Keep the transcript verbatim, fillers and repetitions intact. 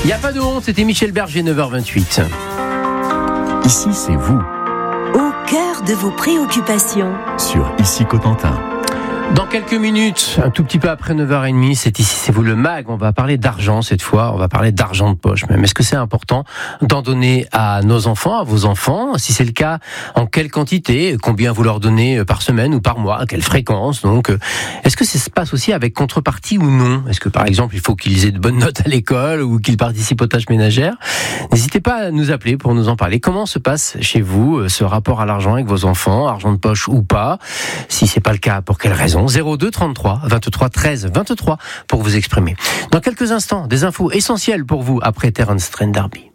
Il n'y a pas de honte, c'était Michel Berger, neuf heures vingt-huit. Ici, c'est vous. Au cœur de vos préoccupations. Sur Ici Cotentin. Dans quelques minutes, un tout petit peu après neuf heures trente, c'est Ici, c'est vous le mag. On va parler d'argent cette fois, on va parler d'argent de poche même. Est-ce que c'est important d'en donner à nos enfants, à vos enfants? Si c'est le cas, en quelle quantité? Combien vous leur donnez par semaine ou par mois? À quelle fréquence? Donc, est-ce que ça se passe aussi avec contrepartie ou non? Est-ce que par exemple, il faut qu'ils aient de bonnes notes à l'école ou qu'ils participent aux tâches ménagères? N'hésitez pas à nous appeler pour nous en parler. Comment se passe chez vous ce rapport à l'argent avec vos enfants, argent de poche ou pas? Si c'est pas le cas, pour quelle raison? zéro deux trente-trois vingt-trois treize vingt-trois pour vous exprimer. Dans quelques instants, des infos essentielles pour vous après Terence Trent D'Arby.